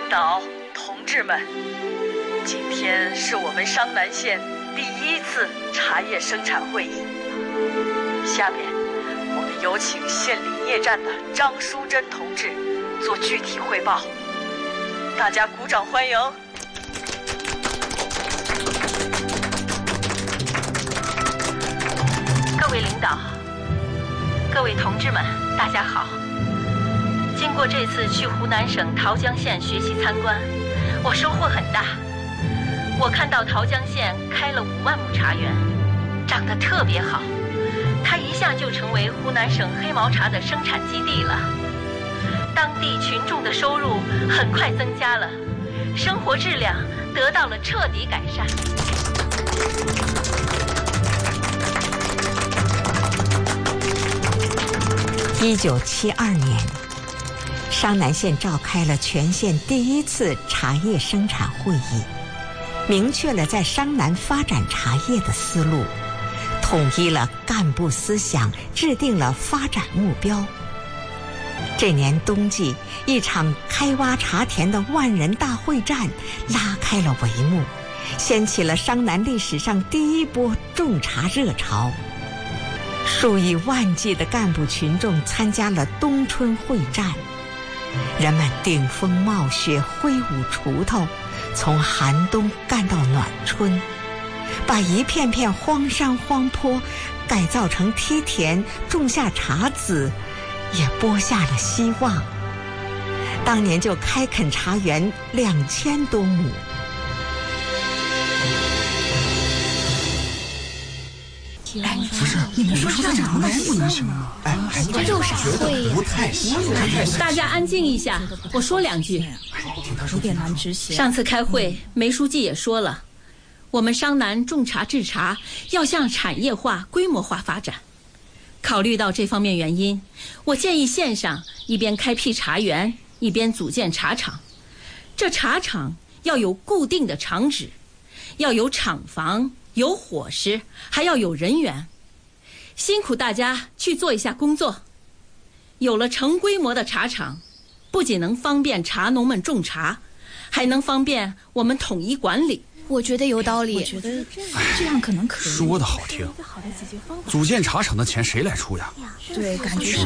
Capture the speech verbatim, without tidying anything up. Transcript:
导、同志们，今天是我们商南县第一次茶叶生产会议。下面，我们有请县林业站的张淑珍同志做具体汇报。大家鼓掌欢迎。 各位领导，各位同志们，大家好。经过这次去湖南省桃江县学习参观，我收获很大。我看到桃江县开了五万亩茶园，长得特别好，它一下就成为湖南省黑毛茶的生产基地了。当地群众的收入很快增加了，生活质量得到了彻底改善。 一九七二年，商南县召开了全县第一次茶叶生产会议，明确了在商南发展茶叶的思路，统一了干部思想，制定了发展目标。这年冬季，一场开挖茶田的万人大会战拉开了帷幕，掀起了商南历史上第一波种茶热潮。数以万计的干部群众参加了冬春会战，人们顶风冒雪，挥舞锄头，从寒冬干到暖春，把一片片荒山荒坡改造成梯田，种下茶籽，也播下了希望。当年就开垦茶园两千多亩。 哎，不是，你们说这长得不能行吗？哎， 这有啥会呀？ 不太行， 大家安静一下，我说两句。 有点难执行。 上次开会，梅书记也说了，我们商南种茶制茶要向产业化、规模化发展。考虑到这方面原因，我建议县上一边开辟茶园，一边组建茶厂。这茶厂要有固定的厂址，要有厂房，有伙食，还要有人员。辛苦大家去做一下工作。有了成规模的茶厂，不仅能方便茶农们种茶，还能方便我们统一管理。 我觉得有道理。我觉得这样可能可以。 说的好听，组建茶厂的钱谁来出呀？ 对，感觉是。